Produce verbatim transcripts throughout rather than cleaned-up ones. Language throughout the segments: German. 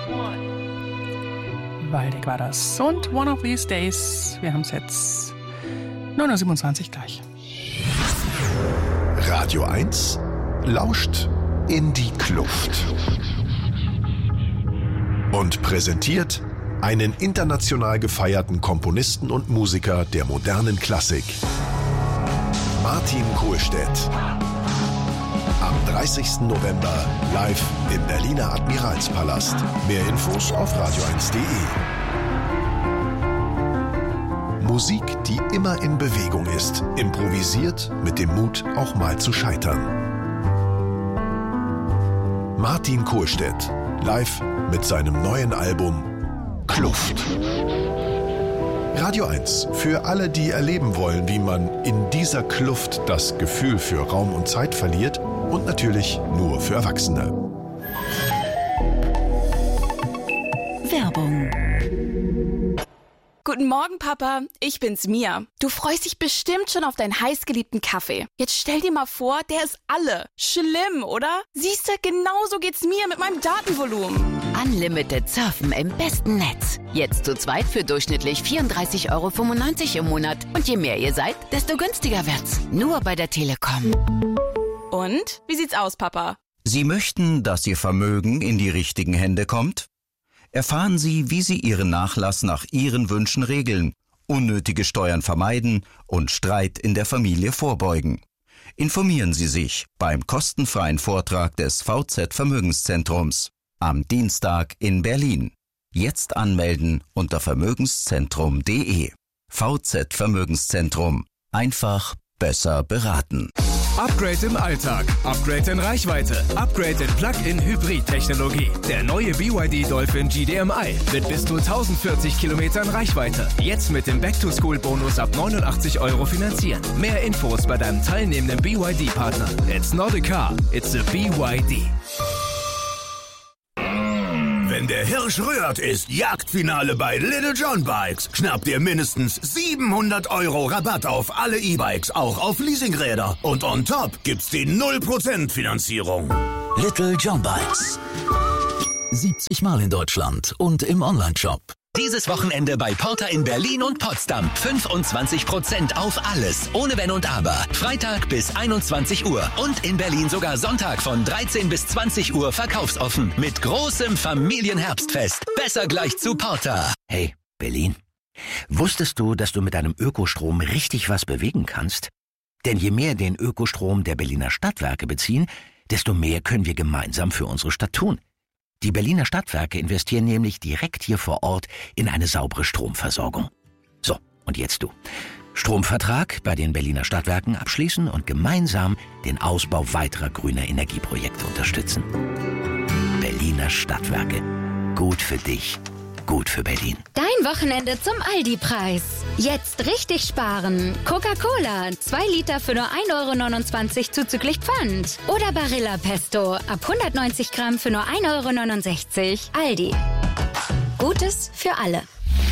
Waldeck war das. Und One of These Days. Wir haben es jetzt neun Uhr siebenundzwanzig gleich. Radio eins lauscht in die Kluft und präsentiert einen international gefeierten Komponisten und Musiker der modernen Klassik, Martin Kohlstedt. Am dreißigsten November live im Berliner Admiralspalast. Mehr Infos auf radio eins punkt de. Musik, die immer in Bewegung ist, improvisiert mit dem Mut, auch mal zu scheitern. Martin Kohlstedt, live mit seinem neuen Album Kluft. Radio eins, für alle, die erleben wollen, wie man in dieser Kluft das Gefühl für Raum und Zeit verliert, und natürlich nur für Erwachsene. Werbung. Guten Morgen, Papa. Ich bin's, Mia. Du freust dich bestimmt schon auf deinen heißgeliebten Kaffee. Jetzt stell dir mal vor, der ist alle. Schlimm, oder? Siehst du, genauso geht's mir mit meinem Datenvolumen. Unlimited Surfen im besten Netz. Jetzt zu zweit für durchschnittlich vierunddreißig Euro fünfundneunzig im Monat. Und je mehr ihr seid, desto günstiger wird's. Nur bei der Telekom. Und? Wie sieht's aus, Papa? Sie möchten, dass Ihr Vermögen in die richtigen Hände kommt? Erfahren Sie, wie Sie Ihren Nachlass nach Ihren Wünschen regeln, unnötige Steuern vermeiden und Streit in der Familie vorbeugen. Informieren Sie sich beim kostenfreien Vortrag des V Z Vermögenszentrums am Dienstag in Berlin. Jetzt anmelden unter vermögenszentrum punkt de. V Z Vermögenszentrum. Einfach besser beraten. Upgrade im Alltag, Upgrade in Reichweite, Upgrade in Plug-in-Hybrid-Technologie. Der neue B Y D Dolphin G D M I mit bis zu tausendvierzig Kilometern Reichweite. Jetzt mit dem Back-to-School-Bonus ab neunundachtzig Euro finanzieren. Mehr Infos bei deinem teilnehmenden B Y D-Partner. It's not a car, it's a B Y D. Wenn der Hirsch rührt, ist Jagdfinale bei Little John Bikes. Schnappt ihr mindestens siebenhundert Euro Rabatt auf alle E-Bikes, auch auf Leasingräder. Und on top gibt's die null Prozent Finanzierung. Little John Bikes. siebzig Mal in Deutschland und im Onlineshop. Dieses Wochenende bei Porter in Berlin und Potsdam. fünfundzwanzig Prozent auf alles, ohne Wenn und Aber. Freitag bis einundzwanzig Uhr und in Berlin sogar Sonntag von dreizehn bis zwanzig Uhr verkaufsoffen. Mit großem Familienherbstfest. Besser gleich zu Porter. Hey, Berlin. Wusstest du, dass du mit deinem Ökostrom richtig was bewegen kannst? Denn je mehr den Ökostrom der Berliner Stadtwerke beziehen, desto mehr können wir gemeinsam für unsere Stadt tun. Die Berliner Stadtwerke investieren nämlich direkt hier vor Ort in eine saubere Stromversorgung. So, und jetzt du. Stromvertrag bei den Berliner Stadtwerken abschließen und gemeinsam den Ausbau weiterer grüner Energieprojekte unterstützen. Berliner Stadtwerke. Gut für dich. Gut für Berlin. Dein Wochenende zum Aldi-Preis. Jetzt richtig sparen. Coca-Cola, zwei Liter für nur ein Euro neunundzwanzig zuzüglich Pfand. Oder Barilla Pesto, ab hundertneunzig Gramm für nur ein Euro neunundsechzig. Aldi. Gutes für alle.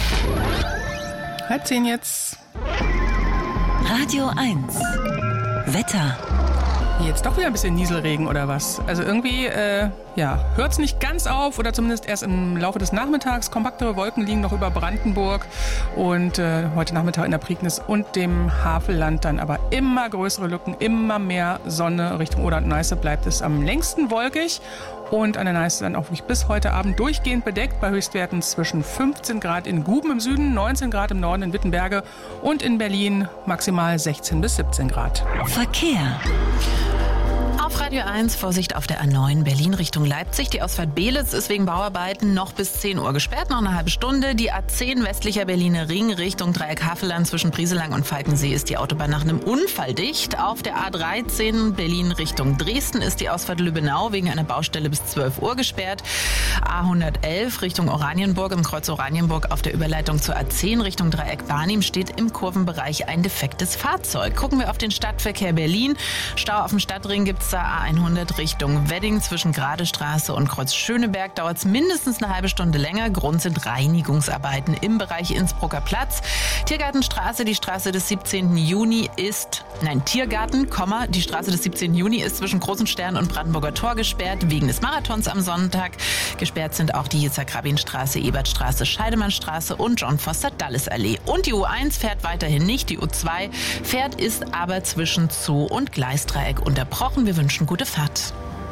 Halb zehn jetzt. Radio eins. Wetter. Jetzt doch wieder ein bisschen Nieselregen oder was? Also irgendwie, äh, ja, hört es nicht ganz auf oder zumindest erst im Laufe des Nachmittags. Kompaktere Wolken liegen noch über Brandenburg und äh, heute Nachmittag in der Prignitz und dem Havelland dann aber immer größere Lücken, immer mehr Sonne. Richtung Oder und Neiße bleibt es am längsten wolkig und an der Neiße dann auch wirklich bis heute Abend durchgehend bedeckt bei Höchstwerten zwischen fünfzehn Grad in Guben im Süden, neunzehn Grad im Norden in Wittenberge und in Berlin maximal sechzehn bis siebzehn Grad. Verkehr. Auf Radio eins, Vorsicht auf der A neun Berlin Richtung Leipzig. Die Ausfahrt Beelitz ist wegen Bauarbeiten noch bis zehn Uhr gesperrt, noch eine halbe Stunde. Die A zehn westlicher Berliner Ring Richtung Dreieck Havelland zwischen Brieselang und Falkensee ist die Autobahn nach einem Unfall dicht. Auf der A dreizehn Berlin Richtung Dresden ist die Ausfahrt Lübbenau wegen einer Baustelle bis zwölf Uhr gesperrt. A hundertelf Richtung Oranienburg im Kreuz Oranienburg auf der Überleitung zur A zehn Richtung Dreieck Barnim steht im Kurvenbereich ein defektes Fahrzeug. Gucken wir auf den Stadtverkehr Berlin. Stau auf dem Stadtring gibt es der A hundert Richtung Wedding zwischen Gradestraße und Kreuz Schöneberg dauert es mindestens eine halbe Stunde länger. Grund sind Reinigungsarbeiten im Bereich Innsbrucker Platz. Tiergartenstraße, die Straße des siebzehnten Juni ist, nein, Tiergarten, Komma, die Straße des siebzehnten Juni ist zwischen Großen Stern und Brandenburger Tor gesperrt, wegen des Marathons am Sonntag. Gesperrt sind auch die Yitzhak-Rabin-Straße, Ebertstraße, Scheidemannstraße und John Foster-Dulles-Allee. Und die U eins fährt weiterhin nicht, die U zwei fährt, ist aber zwischen Zoo und Gleisdreieck unterbrochen. Wir wünschen gute Fahrt.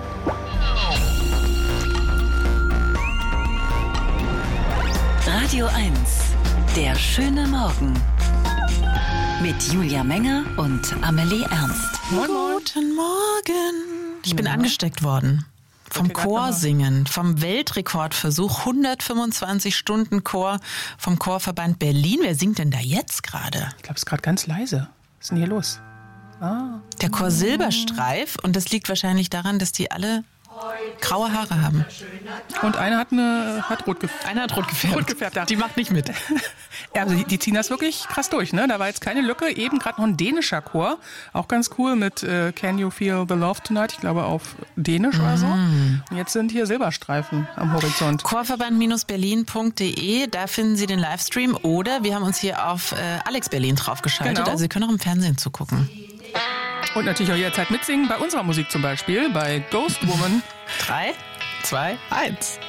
Radio eins, der schöne Morgen. Mit Julia Menger und Amelie Ernst. Moin, moin. Guten Morgen. Ich bin ja. angesteckt worden. Vom Chorsingen, vom Weltrekordversuch, hundertfünfundzwanzig Stunden Chor vom Chorverband Berlin. Wer singt denn da jetzt gerade? Ich glaube, es ist gerade ganz leise. Was ist denn hier los? Ah. Der Chor Silberstreif. Und das liegt wahrscheinlich daran, dass die alle graue Haare haben. Und einer hat, eine, hat rot gefärbt. Einer hat rot gefärbt. Rot gefärbt ja. Die macht nicht mit. Ja, also die, die ziehen das wirklich krass durch, ne? Da war jetzt keine Lücke. Eben gerade noch ein dänischer Chor. Auch ganz cool mit äh, Can You Feel the Love Tonight? Ich glaube auf Dänisch mm. oder so. Und jetzt sind hier Silberstreifen am Horizont. Chorverband Berlin punkt de, da finden Sie den Livestream. Oder wir haben uns hier auf äh, Alex Berlin draufgeschaltet. Genau. Also Sie können auch im Fernsehen zugucken. Und natürlich auch jederzeit mitsingen bei unserer Musik zum Beispiel, bei Ghost Woman. Drei, zwei, eins.